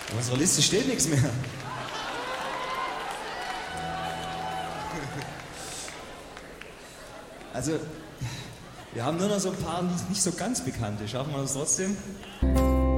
Auf unserer Liste steht nichts mehr. Also, wir haben nur noch so ein paar nicht so ganz bekannte. Schaffen wir das trotzdem?